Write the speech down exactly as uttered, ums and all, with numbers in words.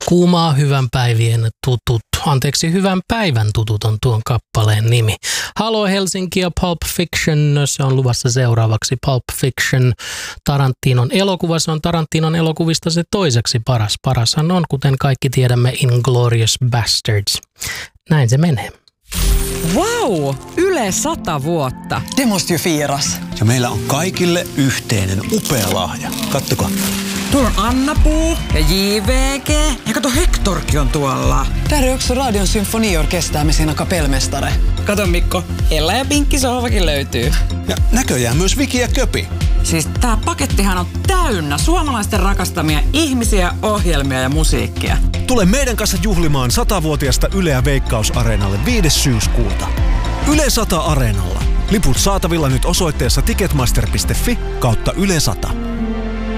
Kuumaa hyvän päivien tutut. Anteeksi, hyvän päivän tutut on tuon kappaleen nimi. Halo Helsinki ja Pulp Fiction, se on luvassa seuraavaksi. Pulp Fiction, Tarantinon elokuva, se on Tarantinon elokuvista se toiseksi paras. Parashan on, kuten kaikki tiedämme, Inglourious Basterds. Näin se menee. Wow! Yle sata vuotta. Det måste ju firas. Ja meillä on kaikille yhteinen upea lahja. Kattokaa. Tuolla on Anna-Puu ja J V G. Ja kato, Hectorkin on tuolla. Där är också Radion symfoniorkester med sina kapellmästare. Kato Mikko, Ella ja Pinkki sohvakin löytyy. Ja näköjään myös Viki ja Köpi. Siis tää pakettihan on täynnä suomalaisten rakastamia ihmisiä, ohjelmia ja musiikkia. Tule meidän kanssa juhlimaan satavuotiaasta Yleä Veikkaus-areenalle viides syyskuuta. Yle sata Areenalla. Liput saatavilla nyt osoitteessa ticketmaster piste fi kautta Yle sata.